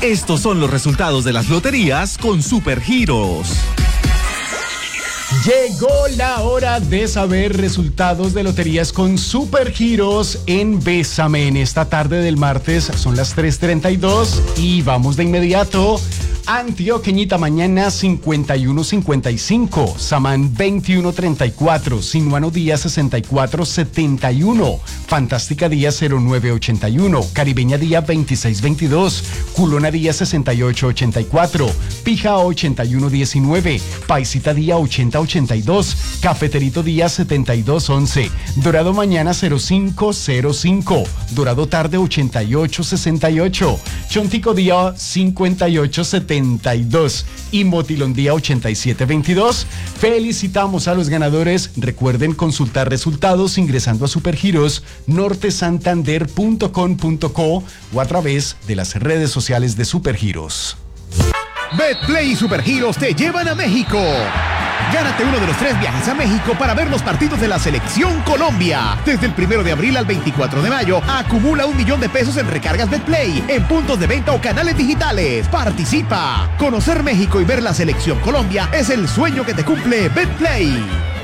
Estos son los resultados de las loterías con Supergiros. Llegó la hora de saber resultados de loterías con Supergiros en Bésame. En esta tarde del martes son las 3:32 y vamos de inmediato. Antioqueñita mañana 51-55, Samán 21-34, Sinuano Día 64-71, Fantástica Día 09-81, Caribeña Día 26-22, Culona Día 68-84, Pija 81-19, Paisita Día 80-82, Cafeterito Día 72-11, Dorado Mañana 05-05, Dorado Tarde 88-68, Chontico Día 58-72 y Motilón Día 87-22. Felicitamos a los ganadores. Recuerden consultar resultados ingresando a Supergiros nortesantander.com.co o a través de las redes sociales de Supergiros. Betplay y Supergiros te llevan a México. Gánate uno de los 3 viajes a México para ver los partidos de la Selección Colombia. Desde el 1 de abril al 24 de mayo, acumula $1 millón en recargas Betplay, en puntos de venta o canales digitales. ¡Participa! Conocer México y ver la Selección Colombia es el sueño que te cumple Betplay.